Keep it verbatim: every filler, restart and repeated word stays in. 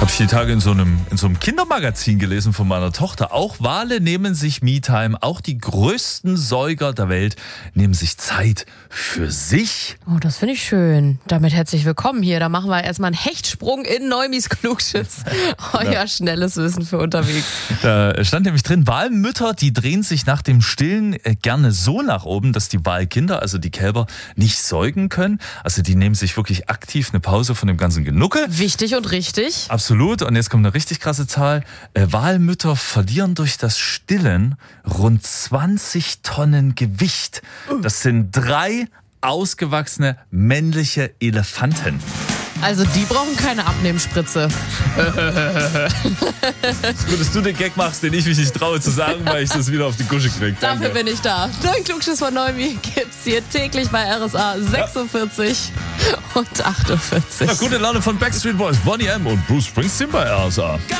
Habe ich die Tage in so einem in so einem Kindermagazin gelesen von meiner Tochter. Auch Wale nehmen sich Me-Time, auch die größten Säuger der Welt nehmen sich Zeit für sich. Oh, das finde ich schön. Damit herzlich willkommen hier. Da machen wir erstmal einen Hechtsprung in Neumis Klugschiss. Euer ja. schnelles Wissen für unterwegs. Da stand nämlich drin, Walmütter, die drehen sich nach dem Stillen gerne so nach oben, dass die Walkinder, also die Kälber, nicht säugen können. Also die nehmen sich wirklich aktiv eine Pause von dem ganzen Genuckel. Wichtig und richtig. Absolut. Und jetzt kommt eine richtig krasse Zahl. Äh, Walmütter verlieren durch das Stillen rund zwanzig Tonnen Gewicht. Das sind drei ausgewachsene männliche Elefanten. Also die brauchen keine Abnehmspritze. Gut, dass du den Gag machst, den ich mich nicht traue zu sagen, weil ich das wieder auf die Gusche kriege. Dafür bin ich da. Dein Klugschiss von Neumi gibt's hier täglich bei R S A sechsundvierzig ja. und achtundvierzig. Ja, gute Laune von Backstreet Boys, Bonnie M. und Bruce Springsteen bei R S A.